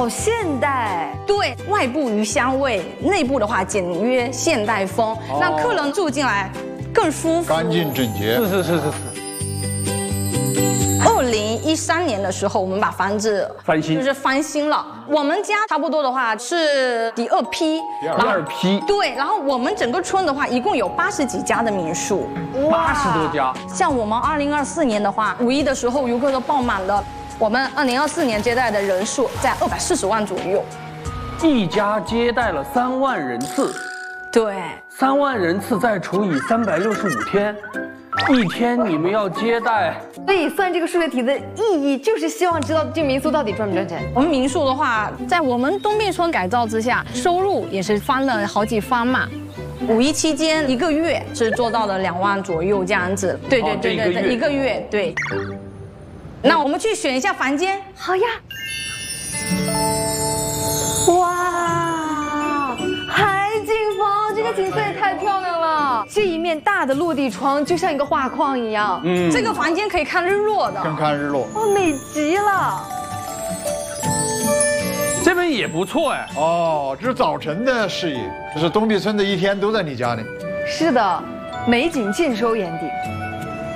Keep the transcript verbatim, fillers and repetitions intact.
好现代。 对，外部鱼香味，内部的话简约现代风，让客人住进来更舒服， 干净整洁。 是是是是是。 二零一三年的时候，我们把房子翻新， 就是翻新了。我们家差不多的话是第二批， 第二批。 对，然后我们整个村的话，一共有八十几家的民宿， 八十多家。 像我们二零二四年的话，五一的时候游客都爆满了。我们二零二四年接待的人数在二百四十万左右， 一家接待了三万人次。 对， 三万人次再除以三百六十五天。一天你们要接待， 所以算这个数学题的意义就是希望知道这民宿到底赚不赚钱。 我们民宿的话，在我们东壁村改造之下，收入也是翻了好几番嘛。五一期间一个月是做到了两万左右这样子。对对对对对，一个月对。那我们去选一下房间。 好呀。哇，海景房，这个景色也太漂亮了。这一面大的落地窗就像一个画框一样。 嗯，这个房间可以看日落的， 更看日落。 哦，美极了。 这边也不错哎。 哦，这是早晨的视野，就是东壁村的一天都在你家里。 是的，美景尽收眼底。